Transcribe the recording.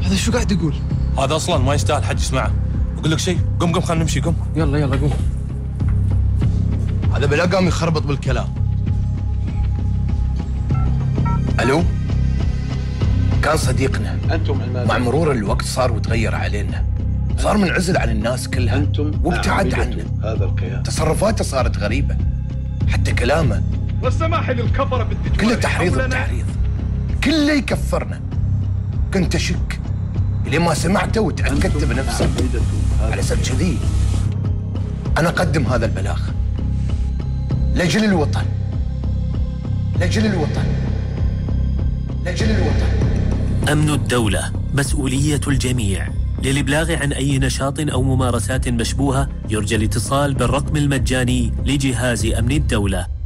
هذا شو قاعد يقول؟ هذا اصلا ما يستاهل حد يسمعه. اقول لك شيء، قم خلينا نمشي، قم. يلا قوم. هذا بلا قام يخربط بالكلام. الو، كان صديقنا. انتم مع مرور الوقت صار وتغير علينا، صار منعزل عن الناس كلها، انتم وابتعد عنا. هذا الكيان تصرفاته صارت غريبه، حتى كلامه والسماح للكفره بالتجوال كله تحريض وتحريض، كله يكفرنا. كنت اشك لين ما سمعته وتاكدت بنفسي. على سبب كذي انا اقدم هذا البلاغ لاجل الوطن، لاجل الوطن، لاجل الوطن. أمن الدولة مسؤولية الجميع. للإبلاغ عن أي نشاط أو ممارسات مشبوهة يرجى الاتصال بالرقم المجاني لجهاز أمن الدولة